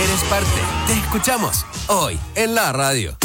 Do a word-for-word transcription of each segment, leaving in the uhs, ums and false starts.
eres parte. Te escuchamos hoy en la radio.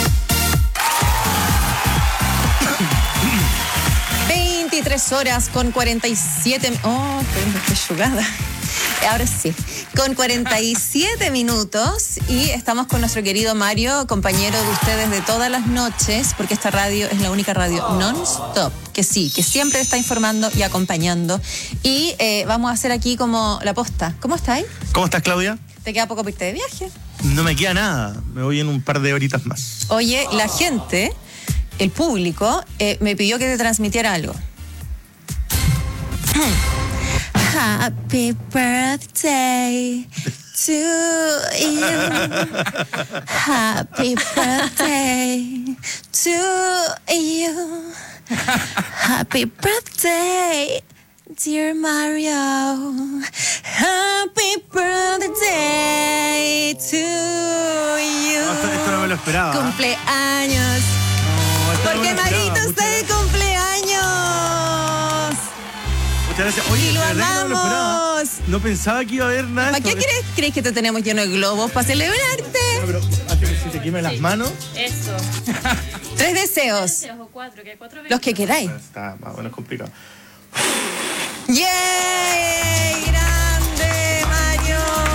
veintitrés horas con cuarenta y siete... Oh, qué jugada. Ahora sí, con cuarenta y siete minutos y estamos con nuestro querido Mario, compañero de ustedes de todas las noches, porque esta radio es la única radio non-stop, que sí, que siempre está informando y acompañando. Y eh, vamos a hacer aquí como la posta. ¿Cómo estáis? ¿Cómo estás, Claudia? ¿Te queda poco para irte de viaje? No me queda nada, me voy en un par de horitas más. Oye, la gente, el público, eh, me pidió que te transmitiera algo. Happy birthday to you. Happy birthday to you. Happy birthday, dear Mario. Happy birthday to you. No, esto, esto no me lo esperaba. Cumpleaños. No, esto Porque no me lo esperaba. Marito está de cumpleaños. Muchas gracias. Oye, Y lo de verdad que no me lo esperaba. amamos. No pensaba que iba a haber nada. ¿Para qué esto. crees, crees que te tenemos lleno de globos? ¿Para celebrarte? No, pero antes que se te quemen las manos. Eso. Tres deseos. Deseos o cuatro, que hay cuatro Los que queráis. Está más bueno, es complicado. ¡Yay! ¡Grande, Mario!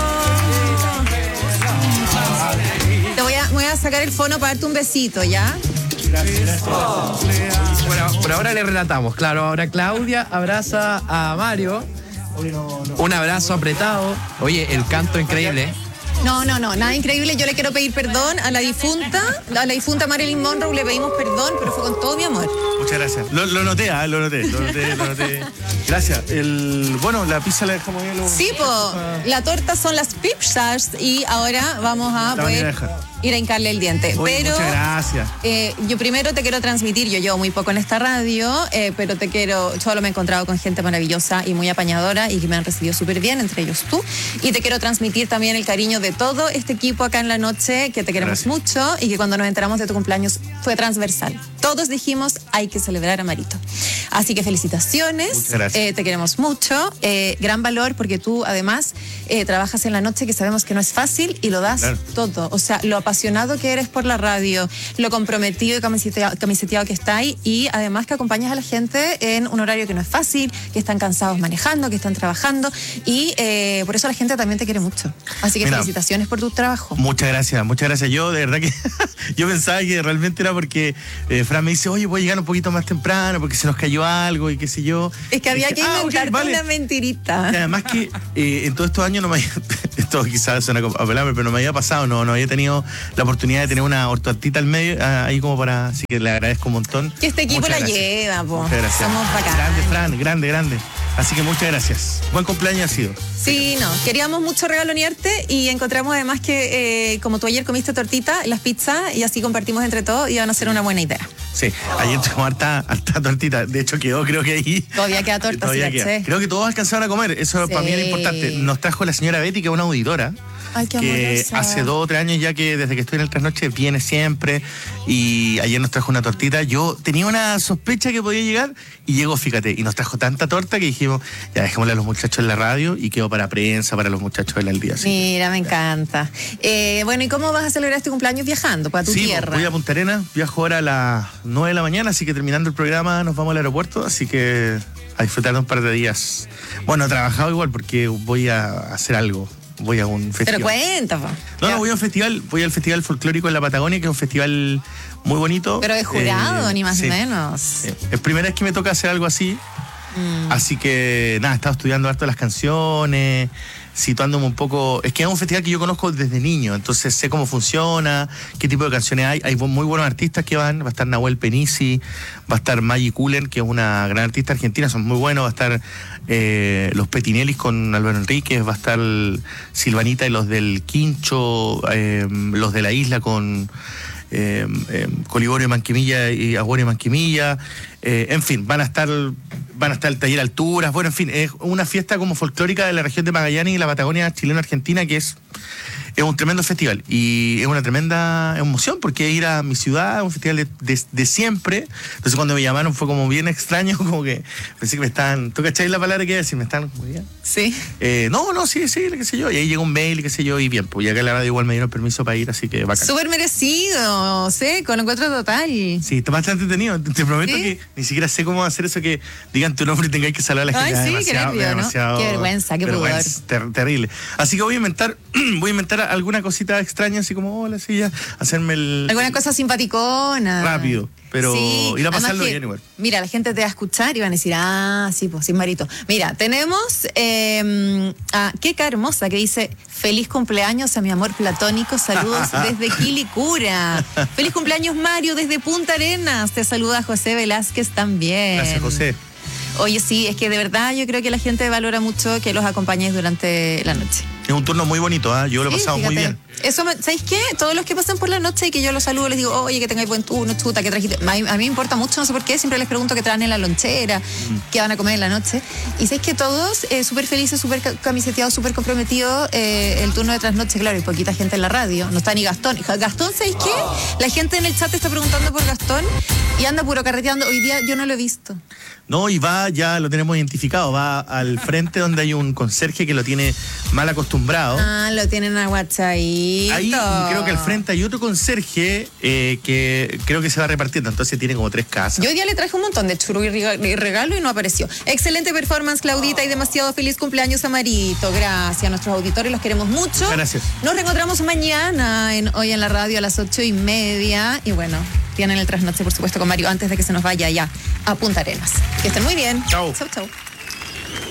Te voy a, voy a sacar el fono para darte un besito, ¿ya? Gracias, gracias. Bueno, por ahora le relatamos. Claro, ahora Claudia abraza a Mario. Oye, no, no. Un abrazo apretado. Oye, el canto increíble. No, no, no, nada increíble. Yo le quiero pedir perdón a la difunta, a la difunta Marilyn Monroe, le pedimos perdón, pero fue con todo mi amor. Muchas gracias. Lo, lo noté, ¿eh? lo noté, lo noté, lo noté. Gracias. El, bueno, la pizza la dejamos ahí. Lo, Sí, po, la torta son las pizzas y ahora vamos a La van a ir a poder dejar. ir a hincarle el diente. Oye, pero muchas gracias. eh, yo primero te quiero transmitir, yo llevo muy poco en esta radio, eh, pero te quiero, solo me he encontrado con gente maravillosa y muy apañadora y que me han recibido súper bien, entre ellos tú. Y te quiero transmitir también el cariño de todo este equipo acá en la noche, que te queremos Gracias. mucho y que cuando nos enteramos de tu cumpleaños fue transversal. Todos dijimos, hay que celebrar a Marito. Así que felicitaciones, Muchas gracias. eh, te queremos mucho, eh, gran valor porque tú además eh, trabajas en la noche, que sabemos que no es fácil y lo das Claro. todo. O sea, lo apasionado que eres por la radio, lo comprometido y camiseteado, camiseteado que estáis y además que acompañas a la gente en un horario que no es fácil, que están cansados manejando, que están trabajando y eh, por eso la gente también te quiere mucho. Así que Mira, felicitaciones por tu trabajo. Muchas gracias, muchas gracias. Yo de verdad que yo pensaba que realmente era porque eh, Fran me dice, oye, voy a llegar un poquito más temprano porque se nos cayó algo y qué sé yo. Es que había Y que dije, ah, ok, inventarte vale. una mentirita. Y además que eh, en todos estos años no me había, esto quizás suena como a pelarme, pero no me había pasado, no, no había tenido la oportunidad de tener una ortotita al medio, ah, ahí como para, así que le agradezco un montón. Que este equipo Muchas la gracias. lleva, po. Muchas gracias. Somos bacanes. Grande, Fran, grande, grande. Así que muchas gracias. Buen cumpleaños ha sido. Sí, no, queríamos mucho regalonearte y encontramos además que eh, como tú ayer comiste tortita, las pizzas y así compartimos entre todos, iban a ser una buena idea. Sí, ayer tuvimos harta, harta tortita. De hecho, quedó, creo que ahí. Todavía queda torta, Todavía sí, queda. caché. Creo que todos alcanzaron a comer. Eso Sí. para mí era importante. Nos trajo la señora Betty, que es una auditora. Ay, qué que amorosa. hace dos o tres años ya que desde que estoy en el trasnoche viene siempre y ayer nos trajo una tortita. Yo tenía una sospecha que podía llegar y llegó, fíjate, y nos trajo tanta torta que dijimos, ya dejémosle a los muchachos en la radio y quedó para prensa, para los muchachos del al día. Así. Mira, me encanta. Eh, bueno, ¿y cómo vas a celebrar este cumpleaños viajando? ¿Para tu Sí, tierra? voy a Punta Arenas, viajo ahora a las nueve de la mañana, así que terminando el programa nos vamos al aeropuerto, así que a disfrutar de un par de días. Bueno, he trabajado igual porque voy a hacer algo. Voy a un festival. Pero cuenta, po. No, Ya. no, voy a un festival, voy al Festival Folclórico en la Patagonia, que es un festival muy bonito. Pero de jurado, Eh, ni más sí. ni menos. Sí. Es primera vez que me toca hacer algo así. Mm. Así que, nada, he estado estudiando harto las canciones, situándome un poco. Es que es un festival que yo conozco desde niño, entonces sé cómo funciona, qué tipo de canciones hay. Hay bu- muy buenos artistas que van. Va a estar Nahuel Penisi, va a estar Maggie Cullen, que es una gran artista argentina, son muy buenos. Va a estar eh, los Petinelis con Álvaro Enríquez, va a estar Silvanita y los del Quincho, eh, los de la isla con. Eh, eh, Coliborio Manquimilla y Aguario Manquimilla, eh, en fin, van a estar van a estar el taller Alturas, bueno, en fin, es una fiesta como folclórica de la región de Magallanes y la Patagonia chilena-argentina que es Es un tremendo festival y es una tremenda emoción porque ir a mi ciudad, un festival de, de, de siempre. Entonces cuando me llamaron fue como bien extraño, como que pensé que me estaban... ¿Tú cacháis la palabra que iba a decir? ¿Me están...? Sí. Eh, no, no, sí, sí, qué sé yo. Y ahí llegó un mail, qué sé yo, y bien, pues ya que la radio igual me dieron permiso para ir, así que bacán. Súper merecido, sí, con encuentro total. Sí, está bastante entretenido. Te prometo ¿Sí? que ni siquiera sé cómo hacer eso que digan tu nombre y tengáis que saludar a la gente. Ay, sí, demasiado, qué nervio, ¿no? demasiado, Qué vergüenza, qué pudor. ter- terrible. Así que voy a inventar, voy a inventar alguna cosita extraña, así como, hola, sí, ya, hacerme el... Alguna cosa simpaticona. Rápido, pero Sí, ir a además pasarlo que, bien igual. Mira, la gente te va a escuchar y van a decir, ah, sí, pues, sin marito. Mira, tenemos eh, a Keka Hermosa que dice, feliz cumpleaños a mi amor platónico, saludos desde Quilicura. Feliz cumpleaños Mario desde Punta Arenas, te saluda José Velázquez también. Gracias, José. Oye, sí, es que de verdad yo creo que la gente valora mucho que los acompañéis durante la noche. Es un turno muy bonito, ¿ah? Yo lo he Sí, pasado muy fíjate. bien. Eso, me- ¿sabéis qué? Todos los que pasan por la noche y que yo los saludo, les digo, oye, que tengáis buen turno, chuta, que trajiste. A mí, a mí me importa mucho, no sé por qué, siempre les pregunto qué traen en la lonchera, qué van a comer en la noche. Y sabéis que todos, eh, súper felices, súper ca- camiseteados, súper comprometidos, eh, el turno de trasnoche, claro, y poquita gente en la radio. No está ni Gastón. Ja- Gastón, ¿sabéis qué? La gente en el chat está preguntando por Gastón y anda puro carreteando. Hoy día yo no lo he visto. No, y va, ya lo tenemos identificado, va al frente donde hay un conserje que lo tiene mal acostumbrado. Ah, lo tienen aguachadito. Ahí, y creo que al frente hay otro conserje eh, que creo que se va repartiendo, entonces tiene como tres casas. Yo hoy día le traje un montón de churro y rega- y regalo y no apareció. Excelente performance, Claudita, y demasiado feliz cumpleaños a Marito. Gracias a nuestros auditores, los queremos mucho. Muchas gracias. Nos reencontramos mañana, en, hoy en la radio a las ocho y media. Y bueno, tienen el trasnoche, por supuesto, con Mario antes de que se nos vaya ya a Punta Arenas. Que estén muy bien. Chau. Chau, chau.